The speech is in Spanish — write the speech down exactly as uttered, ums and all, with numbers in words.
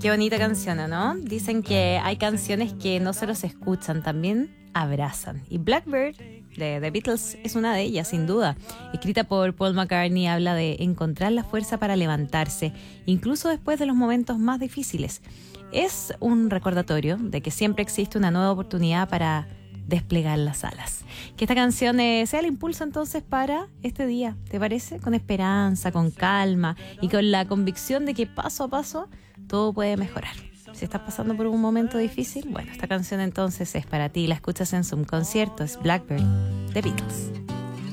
Qué bonita canción, ¿no? Dicen que hay canciones que no solo se escuchan, también abrazan. Y Blackbird de The Beatles es una de ellas, sin duda. Escrita por Paul McCartney, habla de encontrar la fuerza para levantarse, incluso después de los momentos más difíciles. Es un recordatorio de que siempre existe una nueva oportunidad para desplegar las alas. Que esta canción eh, sea el impulso entonces para este día, ¿te parece? Con esperanza, con calma y con la convicción de que paso a paso todo puede mejorar. Si estás pasando por un momento difícil, bueno, esta canción entonces es para ti. La escuchas en su concierto, es Blackbird, The Beatles.